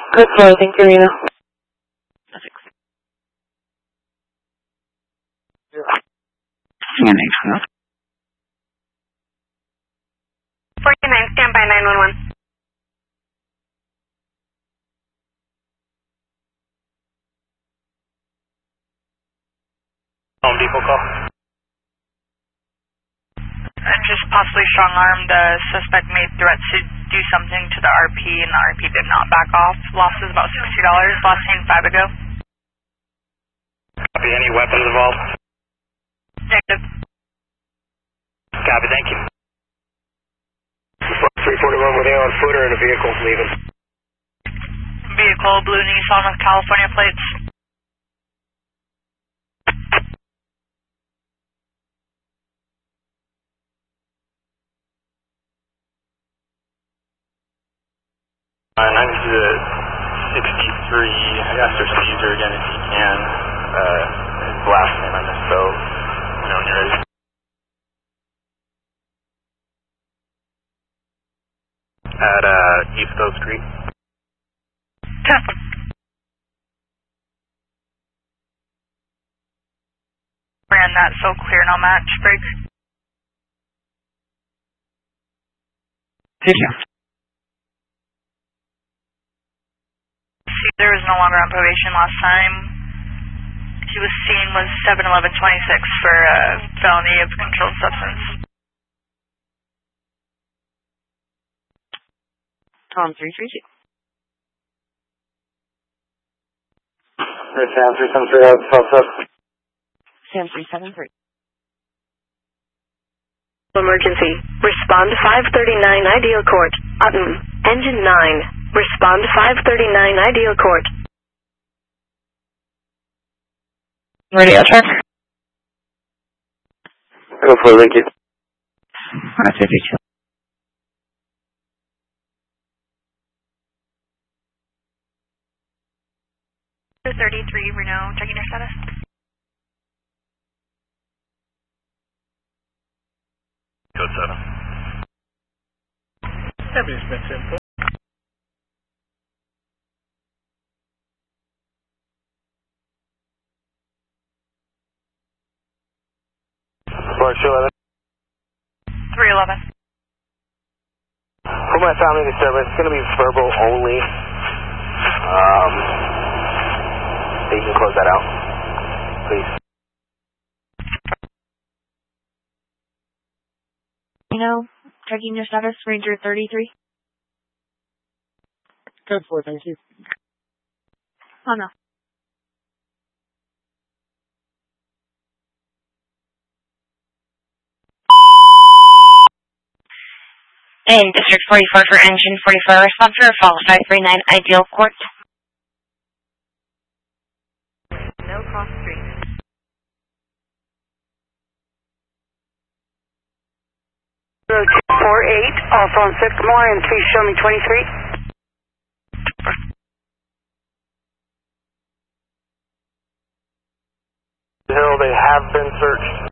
Good floor, thank you, Rena. Thanks. CNH, 49, stand by 911. Home Depot call. Just possibly strong-armed. Suspect made threats to do something to the RP, and the RP did not back off. Loss is about $60. Last seen 5 ago. Copy. Any weapons involved? Negative. Copy. Thank you. 341 with on footer and a vehicle leaving. Vehicle, blue Nissan with California plates. I need you to 63 after Caesar again if you can. His last name I misspelled. Let me know when you're ready. At East Oak Street. Ran that, so clear, no match. Break. Thank you. Caesar is no longer on probation. Last time he was seen was 7/11/26 for felony of controlled substance. Tom 332. Sam 373 has South. Sam 373. Emergency. Respond 539 Ideal Court. Engine 9. Respond 539 Ideal Court. Radio check. Go for Lincoln. 52. 33 Renault, checking your status. Code 7. Deputy's been simple. Bar 211. 311. For my family disturbance, it's going to be verbal only. You can close that out, please. Checking your status, Ranger 33. Code 4, thank you. Oh no. In District 44 for Engine 44, respond for a fall 539 Ideal Court. No cross street. 0248, also on Sycamore, and please show me 23. Hill, they have been searched.